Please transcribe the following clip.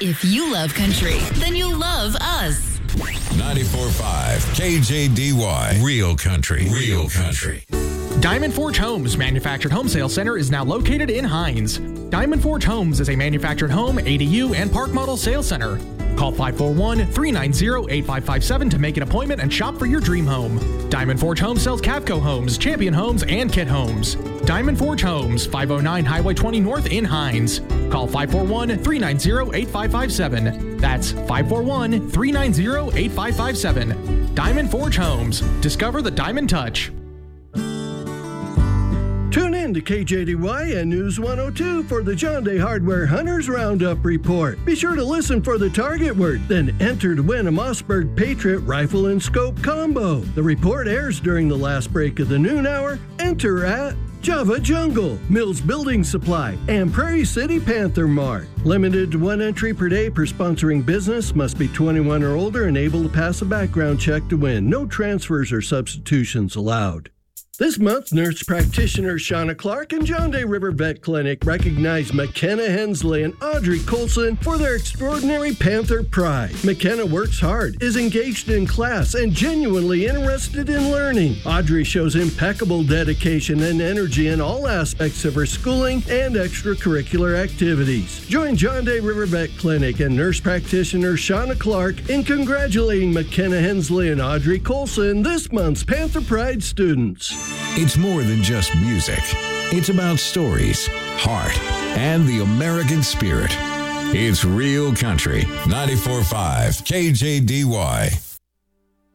If you love country, then you love us. 94.5 KJDY. Real country. Real country. Diamond Forge Homes Manufactured Home Sales Center is now located in Hines. Diamond Forge Homes is a manufactured home, ADU, and park model sales center. Call 541-390-8557 to make an appointment and shop for your dream home. Diamond Forge Homes sells Cavco Homes, Champion Homes, and Kit Homes. Diamond Forge Homes, 509 Highway 20 North in Hines. Call 541-390-8557. That's 541-390-8557. Diamond Forge Homes. Discover the Diamond Touch. Tune in to KJDY and News 102 for the John Day Hardware Hunters Roundup Report. Be sure to listen for the target word, then enter to win a Mossberg Patriot rifle and scope combo. The report airs during the last break of the noon hour. Enter at Java Jungle, Mills Building Supply, and Prairie City Panther Mart. Limited to one entry per day per sponsoring business. Must be 21 or older and able to pass a background check to win. No transfers or substitutions allowed. This month, nurse practitioner Shauna Clark and John Day River Vet Clinic recognize McKenna Hensley and Audrey Colson for their extraordinary Panther pride. McKenna works hard, is engaged in class, and genuinely interested in learning. Audrey shows impeccable dedication and energy in all aspects of her schooling and extracurricular activities. Join John Day River Vet Clinic and nurse practitioner Shauna Clark in congratulating McKenna Hensley and Audrey Colson, this month's Panther Pride students. It's more than just music. It's about stories, heart, and the American spirit. It's Real Country. 94.5 KJDY.